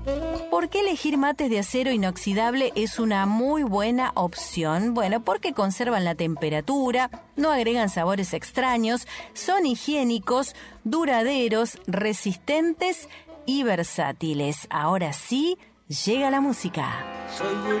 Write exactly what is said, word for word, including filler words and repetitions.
¿Por qué elegir mates de acero inoxidable es una muy buena opción? Bueno, porque conservan la temperatura, no agregan sabores extraños, son higiénicos, duraderos, resistentes y versátiles. Ahora sí, llega la música. Soy muy